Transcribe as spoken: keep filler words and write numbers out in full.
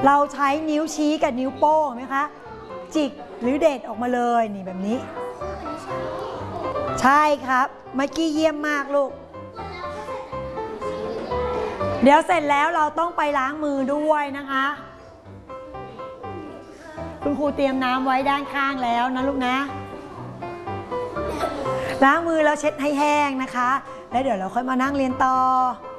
เราใช้นิ้วชี้กับนิ้วโป้งไหมคะจิกหรือเด็ดออกมาเลยนี่แบบนี้ใช่ครับเมื่อกี้เยี่ยมมากลูกเดี๋ยวเสร็จแล้วเราต้องไปล้างมือด้วยนะคะคุณครูเตรียมน้ำไว้ด้านข้างแล้วนะลูกนะล้างมือแล้วเช็ดให้แห้งนะคะแล้วเดี๋ยวเราค่อยมานั่งเรียนต่อ